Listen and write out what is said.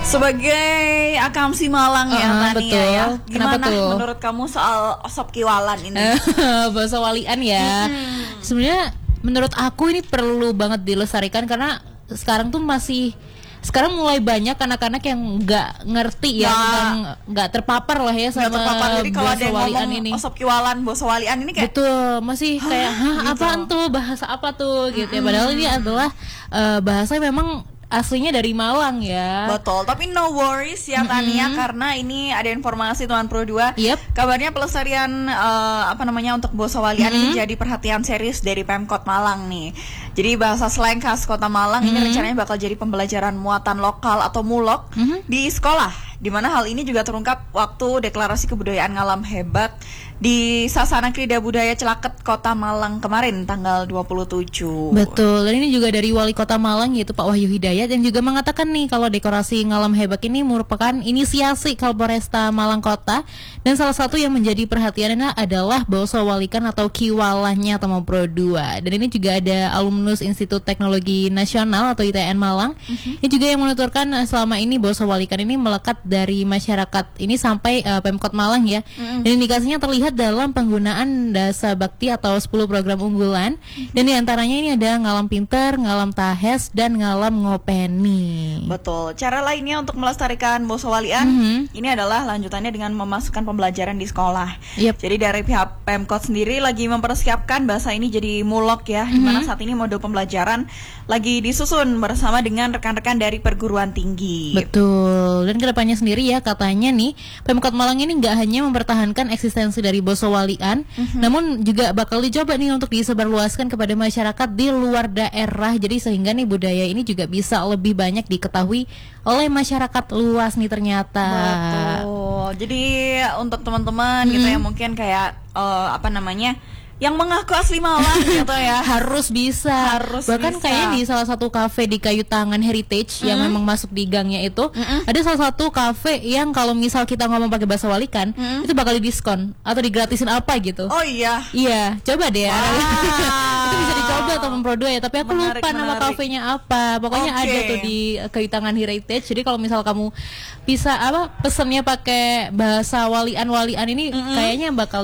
Sebagai Akamsi Malang ya Tania betul. ya. Kenapa Gimana tuh? menurut kamu soal sop kiwalan ini? Bahasa walian ya. Sebenarnya menurut aku ini perlu banget dilestarikan karena sekarang tuh sekarang mulai banyak anak-anak yang nggak ngerti ya, nggak terpapar lah ya Nggak sama terpapar. Jadi kalau ada yang walian ngomong ini. sop kiwalan, boso walian ini kayak Betul, masih kayak gitu. apaan tuh, bahasa apa tuh gitu ya. Padahal ini adalah bahasa yang memang aslinya dari Malang ya. betul, tapi no worries ya Tania, karena ini ada informasi Tuan Pro 2. Yep. Kabarnya pelestarian untuk boso walian ini jadi perhatian serius dari Pemkot Malang nih. Jadi bahasa slang khas Kota Malang ini rencananya bakal jadi pembelajaran muatan lokal atau mulok di sekolah. Di mana hal ini juga terungkap waktu deklarasi kebudayaan ngalam hebat di Sasana Krida Budaya Celaket Kota Malang kemarin tanggal 27. Betul, dan ini juga dari Wali Kota Malang yaitu Pak Wahyu Hidayat yang juga mengatakan nih kalau dekorasi ngalam hebat ini merupakan inisiasi Kapolresta Malang Kota, dan salah satu yang menjadi perhatiannya adalah boso walikan atau kiwalahnya atau Pro 2. Dan ini juga ada alumnus Institut Teknologi Nasional atau ITN Malang. Ini juga yang menuturkan selama ini boso walikan ini melekat dari masyarakat ini sampai Pemkot Malang ya. Dan indikasinya terlihat dalam penggunaan dasa bakti atau 10 program unggulan, dan diantaranya ini ada ngalam pinter, ngalam tahes, dan ngalam ngopeni. Betul. Cara lainnya untuk melestarikan boso walian ini adalah lanjutannya dengan memasukkan pembelajaran di sekolah. Yep. Jadi dari pihak Pemkot sendiri lagi mempersiapkan bahasa ini jadi mulok ya, di mana saat ini modul pembelajaran lagi disusun bersama dengan rekan-rekan dari perguruan tinggi. Betul. Dan kedepannya sendiri ya katanya nih Pemkot Malang ini nggak hanya mempertahankan eksistensi dari boso walian, namun juga bakal dicoba nih untuk disebarluaskan kepada masyarakat di luar daerah. Jadi sehingga nih budaya ini juga bisa lebih banyak diketahui oleh masyarakat luas nih ternyata. Betul. Jadi untuk teman-teman gitu yang mungkin kayak yang mengaku asli Malang gitu ya, harus bisa. Bahkan bisa. kayaknya di salah satu kafe di Kayu Tangan Heritage yang memang masuk di gangnya itu ada salah satu kafe yang kalau misal kita ngomong pakai bahasa walikan itu bakal didiskon atau digratisin apa gitu. Oh iya. Iya, coba deh. Itu bisa dicoba teman Pro 2 ya, tapi aku lupa nama kafenya apa. Pokoknya ada tuh di Kayu Tangan Heritage. Jadi kalau misal kamu bisa pesennya pakai bahasa walian ini kayaknya bakal